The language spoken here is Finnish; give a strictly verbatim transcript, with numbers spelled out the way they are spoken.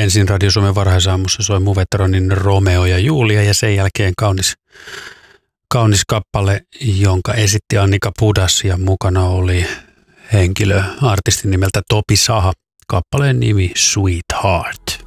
ensin Radio Suomen varhaisaamussa soi Mun veteranin Romeo ja Julia ja sen jälkeen kaunis, kaunis kappale, jonka esitti Annika Pudas ja mukana oli henkilö artistin nimeltä Topi Saha. Kappaleen nimi Sweetheart.